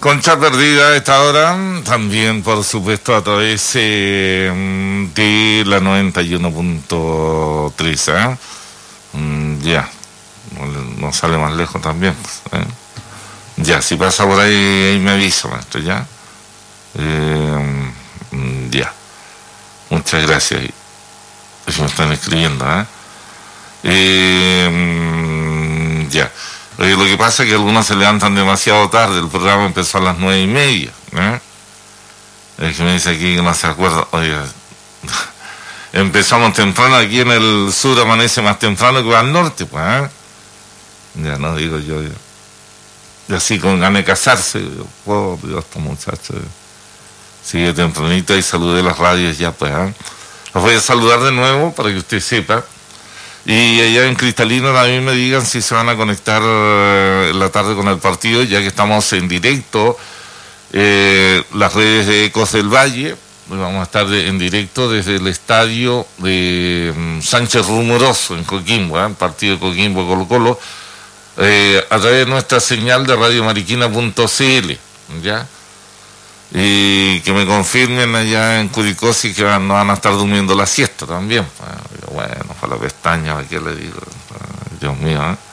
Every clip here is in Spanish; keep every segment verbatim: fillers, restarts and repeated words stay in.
Concha perdida a esta hora, también por supuesto a través eh, de la noventa y uno punto tres, ¿eh? mm, ya, no, no sale más lejos también, ¿eh? Ya, si pasa por ahí, ahí me avisa, maestro, ya. Eh, mm, ya, muchas gracias. Eso me están escribiendo, ¿eh? eh mm, ya. Oye, lo que pasa es que algunos se levantan demasiado tarde, el programa empezó a las nueve y media, ¿eh? El que me dice aquí que no se acuerda, oye, empezamos temprano, aquí en el sur amanece más temprano que al norte, pues, ¿eh? Ya no digo yo, ya. Y así con ganas de casarse, oh, Dios, estos muchachos, sigue tempranito y saludé las radios ya, pues, ¿eh? Los voy a saludar de nuevo para que usted sepa. Y allá en Cristalino también me digan si se van a conectar en la tarde con el partido, ya que estamos en directo, eh, las redes de Ecos del Valle, vamos a estar de, en directo desde el estadio de um, Sánchez Rumoroso en Coquimbo, ¿eh? El partido de Coquimbo Colo Colo, eh, a través de nuestra señal de radio mariquina punto c l, ¿ya? Y que me confirmen allá en Curicó si que van, no van a estar durmiendo la siesta también. Bueno, para la pestaña, ¿a qué le digo? Dios mío, ¿eh?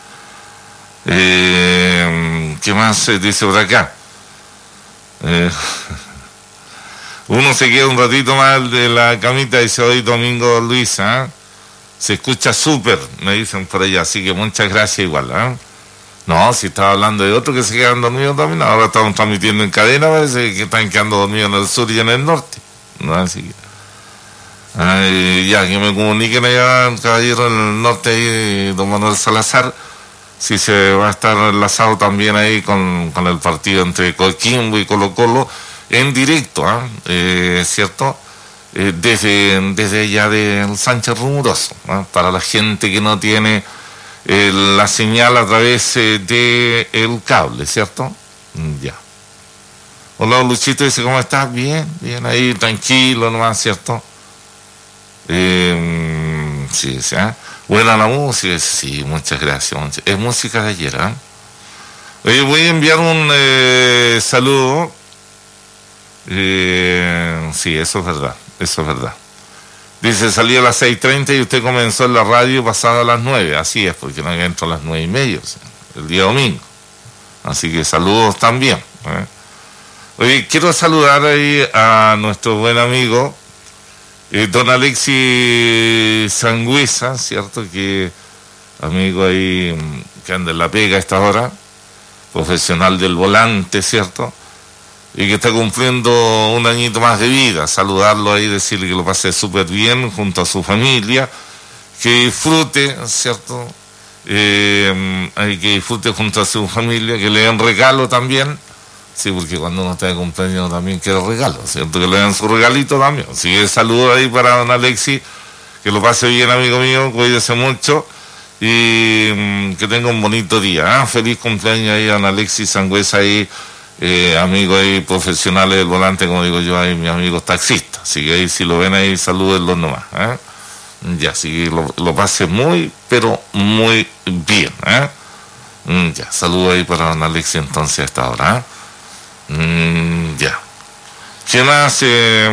Eh, ¿Qué más se dice por acá? Eh, uno se queda un ratito más de la camita, dice hoy Domingo Luisa, ¿eh? Se escucha súper, me dicen por allá, así que muchas gracias igual, ¿eh? No, si estaba hablando de otros que se quedan dormidos también, ahora estamos transmitiendo en cadena, parece que están quedando dormidos en el sur y en el norte, ¿no? Así que, ay, ya, que me comuniquen allá, caballero, en el norte, ahí, don Manuel Salazar, si se va a estar enlazado también ahí con, con el partido entre Coquimbo y Colo Colo, en directo, ¿eh? Eh, ¿cierto? Eh, desde, desde allá del Sánchez Rumoroso, ¿eh? Para la gente que no tiene Eh, la señal a través eh, de el cable, ¿cierto? Ya. Hola, Luchito, dice, ¿cómo estás? Bien, bien ahí, tranquilo nomás, ¿cierto? Eh, sí, sí, ¿eh? Buena la música, sí, muchas gracias. Es música de ayer, ¿eh? Oye, voy a enviar un eh, saludo. Eh, sí, eso es verdad, eso es verdad. Dice, salí a las seis y treinta y usted comenzó en la radio pasada a las nueve. Así es, porque no entro a las nueve y media, o sea, el día domingo. Así que saludos también, ¿eh? Oye, quiero saludar ahí a nuestro buen amigo, eh, don Alexis Sangüesa, ¿cierto? Que amigo ahí que anda en la pega a esta hora, profesional del volante, ¿cierto? Y que está cumpliendo un añito más de vida. Saludarlo ahí, decirle que lo pase súper bien junto a su familia, que disfrute, ¿cierto? Eh, que disfrute junto a su familia, que le den regalo también, sí, porque cuando uno está de cumpleaños también quiere regalo, ¿cierto? Que le den su regalito también. Así que saludo ahí para don Alexis, que lo pase bien, amigo mío, cuídese mucho y um, que tenga un bonito día, ¿eh? Feliz cumpleaños ahí a don Alexis Sangüesa ahí. Eh, amigos ahí profesionales del volante, como digo yo, ahí mis amigos taxistas, así que ahí si lo ven ahí, salúdenlos nomás, ¿eh? Ya, así que lo, lo pase muy, pero muy bien, ¿eh? Mm, ya, saludo ahí para don Alexis entonces a esta hora, ¿eh? Mm, ya. ¿Qué más? Eh,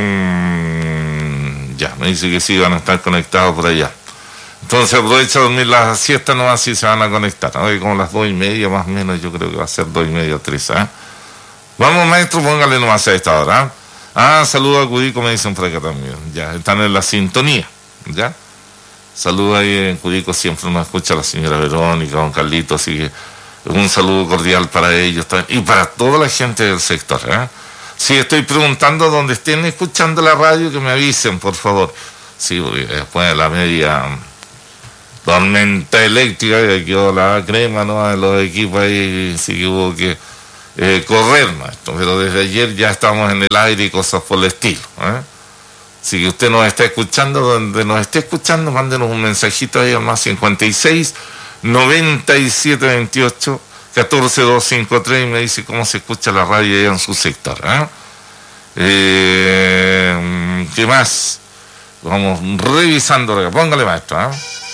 mm, ya, me dice que sí van a estar conectados por allá. Entonces aprovecha a dormir la siesta nomás si se van a conectar, ¿no? Y como las dos y media más o menos, yo creo que va a ser dos y media o tres, ¿eh? Vamos, maestro, póngale nomás a esta hora, ¿eh? Ah, saludo a Cudico, me dicen por acá también. Ya, están en la sintonía, ¿ya? Saludo ahí en Cudico, siempre nos escucha la señora Verónica, don Carlito, así que un saludo cordial para ellos también, y para toda la gente del sector, ¿eh? Si estoy preguntando donde estén escuchando la radio, que me avisen, por favor. Sí, porque después de la media tormenta eléctrica, que quedó la crema, ¿no? De los equipos ahí, sí que hubo que Eh, correr, maestro, pero desde ayer ya estamos en el aire y cosas por el estilo, ¿eh? Si usted nos está escuchando, donde nos esté escuchando, mándenos un mensajito ahí al más cincuenta y seis, noventa y siete, veintiocho, catorce, doscientos cincuenta y tres y me dice cómo se escucha la radio ahí en su sector, ¿eh? Eh, ¿qué más? Vamos revisando, póngale, maestro, ¿eh?